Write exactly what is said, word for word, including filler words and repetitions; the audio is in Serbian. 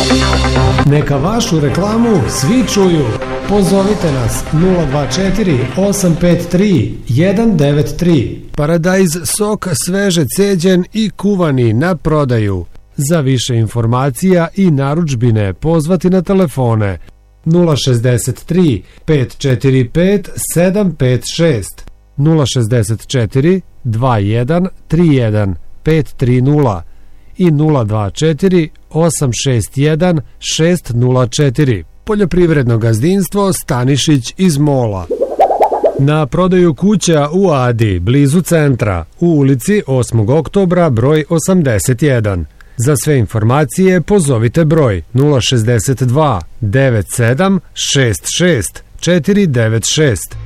Neka vašu reklamu svi čuju. Pozovite nas nula dva četiri osam pet tri jedan devet tri. Paradajz sok sveže ceđen i kuvani na prodaju. Za više informacija i narudžbine pozvati na telefone nula šezdeset tri pet četiri pet sedam pet šest, nula šezdeset četiri dva jedan tri jedan pet tri nula i nula dva četiri osam šest jedan šest nula četiri. Poljoprivredno gazdinstvo Stanišić iz Mola. Na prodaju kuća u Adi, blizu centra, u ulici osmog oktobra, broj osamdeset jedan. Za sve informacije pozovite broj nula šezdeset dva devet sedam šest šest četiri devet šest